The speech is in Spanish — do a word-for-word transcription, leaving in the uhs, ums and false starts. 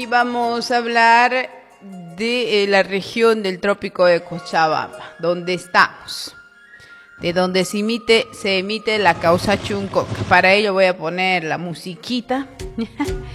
Hoy vamos a hablar de eh, la región del trópico de Cochabamba, donde estamos, de donde se emite, se emite la causa Chunco. Para ello voy a poner la musiquita